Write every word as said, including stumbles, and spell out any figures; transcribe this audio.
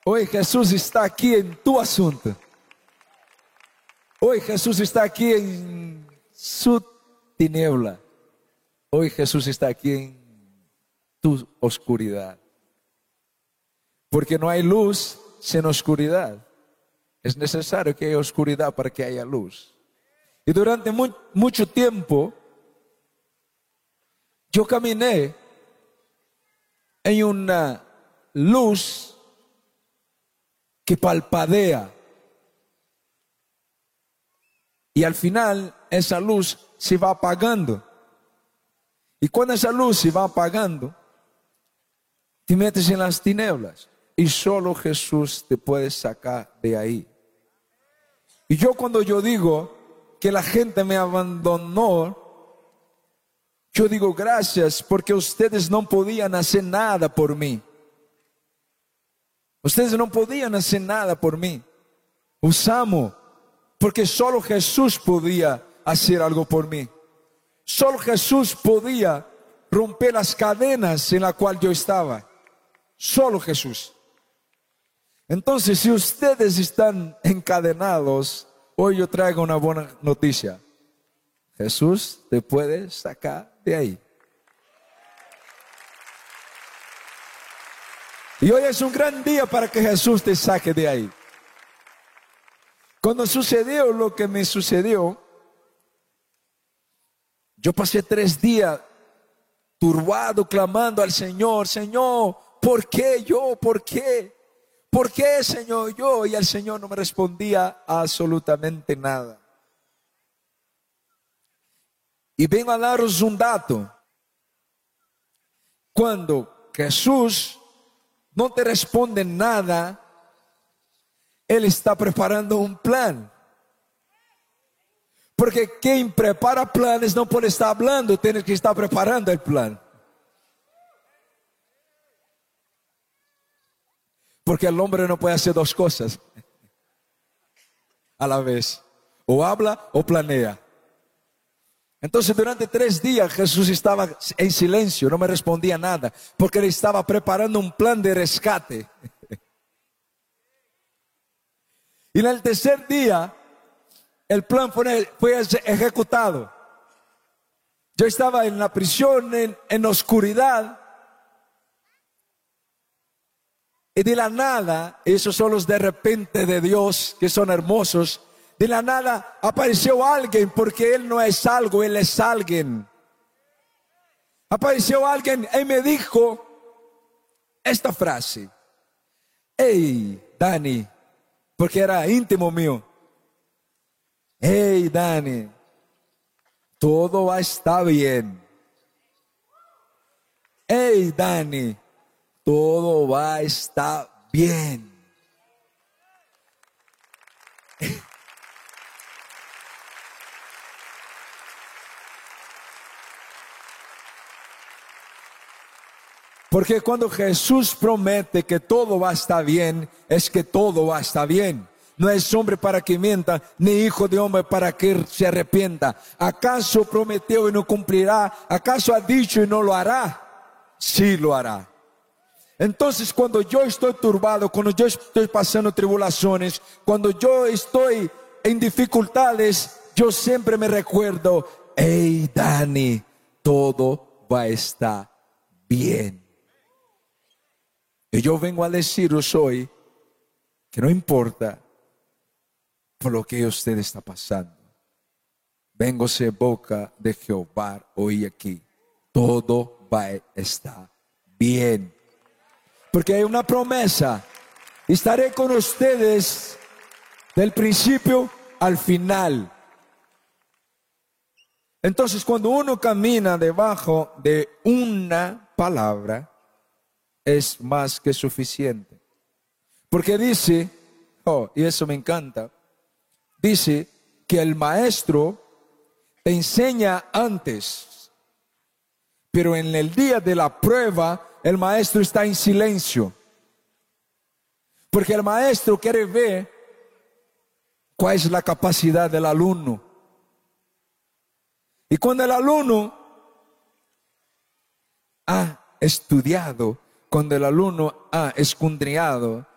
Hoy Jesús está aquí en tu asunto. Hoy Jesús está aquí en su tiniebla. Hoy Jesús está aquí en tu oscuridad. Porque no hay luz sin oscuridad. Es necesario que haya oscuridad para que haya luz. Y durante mu mucho tiempo yo caminé en una luz que palpadea. Y al final esa luz se va apagando. Y cuando esa luz se va apagando, te metes en las tinieblas. Y solo Jesús te puede sacar de ahí. Y yo cuando yo digo que la gente me abandonó, yo digo gracias porque ustedes no podían hacer nada por mí. Ustedes no podían hacer nada por mí. Os amo porque solo Jesús podía hacer algo por mí. Solo Jesús podía romper las cadenas en las cuales yo estaba. Solo Jesús. Entonces, si ustedes están encadenados, hoy yo traigo una buena noticia. Jesús te puede sacar de ahí. Y hoy es un gran día para que Jesús te saque de ahí. Cuando sucedió lo que me sucedió, yo pasé tres días turbado, clamando al Señor. Señor, ¿por qué yo? ¿Por qué? ¿Por qué, Señor, yo? Y el Señor no me respondía absolutamente nada. Y vengo a daros un dato. Cuando Jesús no te responde nada, Él está preparando un plan. Porque quien prepara planes no puede estar hablando, tiene que estar preparando el plan. Porque el hombre no puede hacer dos cosas a la vez. O habla o planea. Entonces durante tres días Jesús estaba en silencio, no me respondía nada, porque Él estaba preparando un plan de rescate. Y en el tercer día, el plan fue, fue ejecutado. Yo estaba en la prisión, en, en oscuridad. Y de la nada, esos son los de repente de Dios, que son hermosos. De la nada apareció alguien, porque Él no es algo, Él es alguien. Apareció alguien y me dijo esta frase. Hey, Dani, porque era íntimo mío. Hey, Dani, todo va a estar bien. Hey, Dani, todo va a estar bien. Porque cuando Jesús promete que todo va a estar bien, es que todo va a estar bien. No es hombre para que mienta, ni hijo de hombre para que se arrepienta. ¿Acaso prometió y no cumplirá? ¿Acaso ha dicho y no lo hará? Sí lo hará. Entonces cuando yo estoy turbado, cuando yo estoy pasando tribulaciones, cuando yo estoy en dificultades, yo siempre me recuerdo, hey Dani, todo va a estar bien. Y yo vengo a deciros hoy que no importa por lo que usted está pasando. Vengo ser boca de Jehová hoy aquí. Todo va a estar bien. Porque hay una promesa. Estaré con ustedes del principio al final. Entonces cuando uno camina debajo de una palabra, es más que suficiente. Porque dice, oh, y eso me encanta, dice que el maestro te enseña antes, pero en el día de la prueba, el maestro está en silencio. Porque el maestro quiere ver cuál es la capacidad del alumno. Y cuando el alumno ha estudiado, cuando el alumno ha escudriñado,